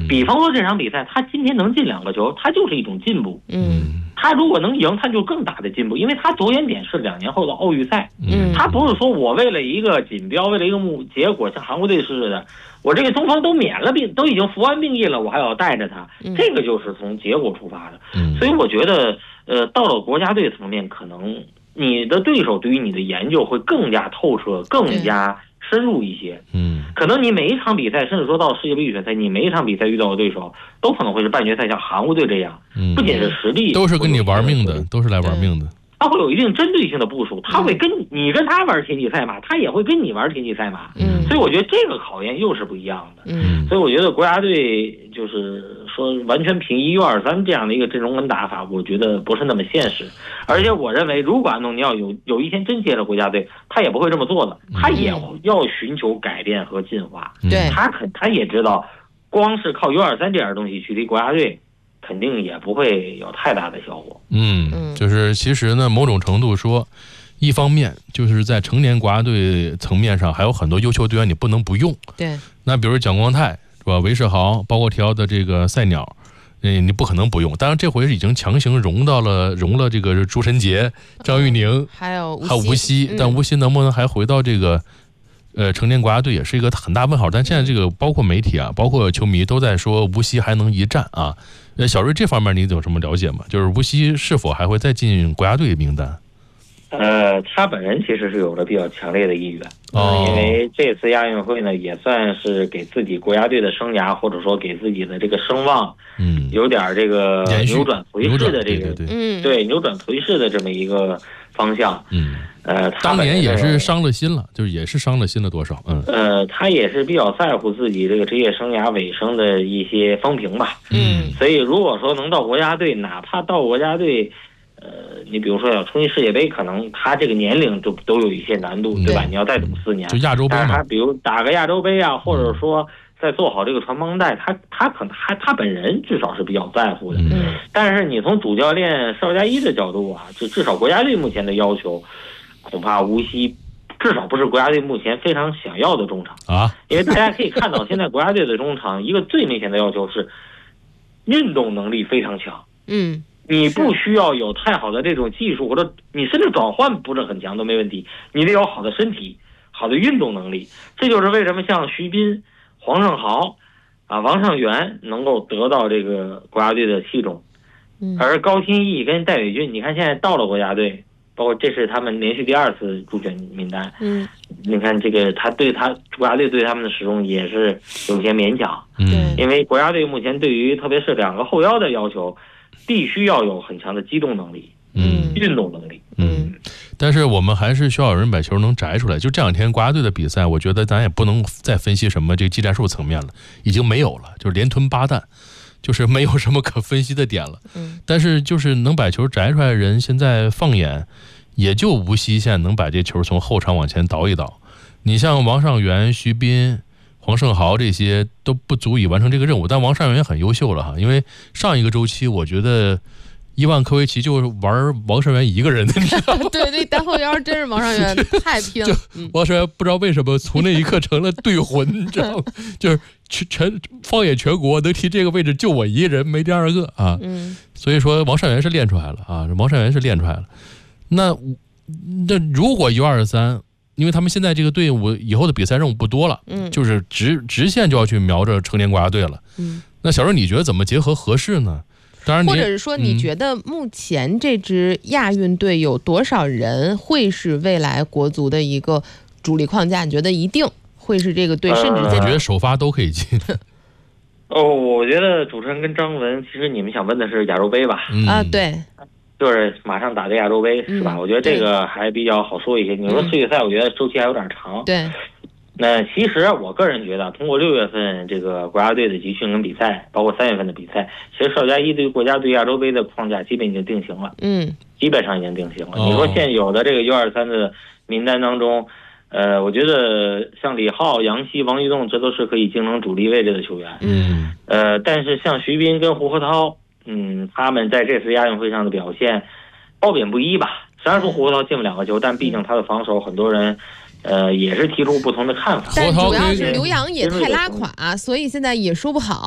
比方说这场比赛，他今天能进2个球，他就是一种进步。他如果能赢，他就更大的进步，因为他着眼点是2年后的奥运赛。他不是说我为了一个锦标，为了一个结果，像韩国队似的，我这个中锋都免了病，都已经服完病役了，我还要带着他，这个就是从结果出发的。所以我觉得，到了国家队层面，可能你的对手对于你的研究会更加透彻，更加深入一些。可能你每一场比赛，甚至说到世界杯预选赛，你每一场比赛遇到的对手都可能会是半决赛，像韩国队这样，不仅是实力， 都是跟你玩命的，都是来玩命的。 他会有一定针对性的部署，他会跟你跟他玩田忌赛马，他也会跟你玩田忌赛马。所以我觉得这个考验又是不一样的。所以我觉得国家队就是说完全凭1、2、3这样的一个阵容跟打法，我觉得不是那么现实。而且我认为，如果安东尼奥有一天真接了国家队，他也不会这么做的，他也要寻求改变和进化。他也知道，光是靠1、2、3这样的东西去踢国家队，肯定也不会有太大的效果。 就是其实呢，某种程度说，一方面就是在成年国家队层面上，还有很多优秀队员你不能不用。 对， 那比如蒋光太是吧，韦世豪，包括提到的这个赛鸟，你不可能不用。当然这回已经强行融了这个朱晨杰、张玉宁， 还有吴曦，但吴曦能不能还回到这个成年国家队也是一个很大问号。但现在这个包括媒体啊，包括球迷都在说吴曦还能一战啊。小瑞这方面你有什么了解吗？就是吴曦是否还会再进国家队名单？ 他本人其实是有着比较强烈的意愿，因为这次亚运会呢，也算是给自己国家队的生涯，或者说给自己的这个声望，有点这个扭转颓势的这个，对扭转颓势的这么一个方向。 当年也是伤了心了，就是也是伤了心了多少？ 他也是比较在乎自己这个职业生涯尾声的一些风评吧。所以如果说能到国家队，哪怕到国家队，你比如说要冲击世界杯，可能他这个年龄都有一些难度，对吧？你要再等4年， 就亚洲杯嘛。 但是他比如打个亚洲杯啊，或者说再做好这个传帮带，他可能他本人至少是比较在乎的。但是你从主教练邵佳一的角度啊，就至少国家队目前的要求，恐怕无锡至少不是国家队目前非常想要的中场啊。因为大家可以看到，现在国家队的中场一个最明显的要求是运动能力非常强。你不需要有太好的这种技术，或者你甚至转换不是很强都没问题，你得有好的身体、好的运动能力。这就是为什么像徐斌、黄胜豪啊、王上元能够得到这个国家队的器重，而高天意跟戴伟军，你看现在到了国家队，包括这是他们连续第2次入选名单。你看这个他国家队对他们的使用也是有些勉强。因为国家队目前对于特别是2个后腰的要求，必须要有很强的机动能力，运动能力。 但是我们还是需要有人把球能摘出来。就这2天国家队的比赛，我觉得咱也不能再分析什么这个技战术层面了，已经没有了，就是连吞8弹，就是没有什么可分析的点了。但是就是能把球摘出来的人，现在放眼也就无锡现在能把这球从后场往前倒一倒。你像王上元、徐斌、黄胜豪这些都不足以完成这个任务，但王上元也很优秀了哈。因为上一个周期我觉得伊万科维奇就是玩王上元一个人的，你知道吗？ 对，单后腰真是王上元太拼了。 王上元不知道为什么从那一刻成了队魂，你知道吗？就是放眼全国能踢这个位置就我一个人，没第2个啊。所以说王上元是练出来了啊，王上元是练出来了。那如果1、2、3。因为他们现在这个队伍以后的比赛任务不多了，就是直线就要去瞄着成年国家队了。那小瑞你觉得怎么结合合适呢？当然， 或者是说你觉得目前这支亚运队有多少人会是未来国足的一个主力框架？你觉得一定会是这个队，甚至我觉得首发都可以进。 我觉得主持人跟张文，其实你们想问的是亚洲杯吧？ 对。 就是马上打的亚洲杯是吧？我觉得这个还比较好说一些。你说世界赛，我觉得周期还有点长。 对。 那其实我个人觉得，通过6月份这个国家队的集训跟比赛，包括3月份的比赛，其实邵佳一对国家队亚洲杯的框架基本已经定型了。基本上已经定型了。你说现有的这个U23的名单当中，我觉得像李浩、杨希、王玉栋，这都是可以竞争主力位置的球员。但是像徐斌跟胡河涛。他们在这次亚运会上的表现褒贬不一吧。虽然说胡涛进了2个球，但毕竟他的防守很多人也是提出不同的看法。 但主要是刘洋也太拉垮，所以现在也说不好。